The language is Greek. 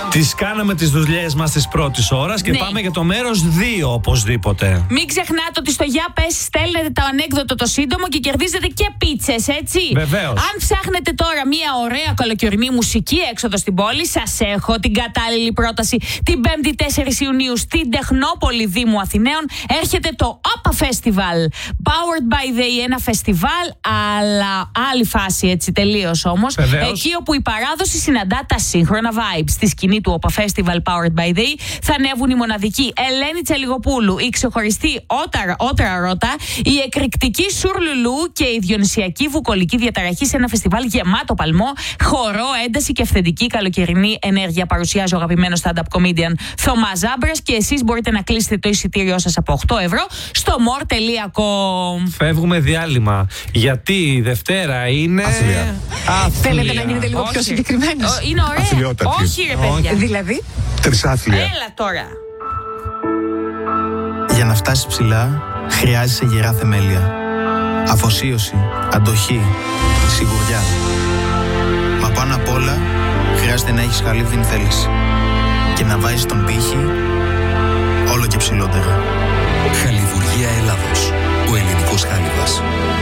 Τις κάναμε τις δουλειές μας της πρώτης ώρας και πάμε για το μέρος 2 οπωσδήποτε. Μην ξεχνάτε ότι στο Για Πες στέλνετε το ανέκδοτο το σύντομο και κερδίζετε και πίτσες, έτσι. Βεβαίως. Αν ψάχνετε τώρα μια ωραία καλοκαιρινή μουσική έξοδο στην πόλη, σας έχω την κατάλληλη πρόταση. Την 5η 4 Ιουνίου στην Τεχνόπολη Δήμου Αθηναίων έρχεται το OPA Festival. Powered by the ένα φεστιβάλ, αλλά άλλη φάση, έτσι, τελείως όμως. Εκεί όπου η παράδοση συναντά τα σύγχρονα vibes. Στη σκηνή του OPA Festival Powered by the θα ανέβουν η μοναδική Ελένη Τσελιγοπούλου, η ξεχωριστή Ότρα Ρώτα, η εκρηκτική Σουρλουλού και η διονυσιακή βουκολική διαταραχή σε ένα φεστιβάλ γεμάτο παλμό, χορό, ένταση και αυθεντική καλοκαιρινή ενέργεια. Παρουσιάζει ο αγαπημένος stand-up comedian Θωμάς Ζάμπρας και εσείς μπορείτε να κλείσετε το εισιτήριό σας από 8 ευρώ στο more.com. Φεύγουμε διάλειμμα. Γιατί η Δευτέρα είναι. Άθλια. Θέλετε να γίνετε λίγο πιο συγκεκριμένος? Είναι ωραία. Αθλιότατη. Όχι, ρε παιδιά. Δηλαδή. Τρισάθλια. Έλα τώρα. Για να φτάσεις ψηλά, χρειάζεσαι γερά θεμέλια. Αφοσίωση, αντοχή, σιγουριά. Μα πάνω απ' όλα, χρειάζεται να έχεις χαλίβδιν θέληση. Και να βάζεις τον πύχη όλο και ψηλότερα. Χαλιβουργία Ελλάδος. Ο ελληνικός χάλιβας.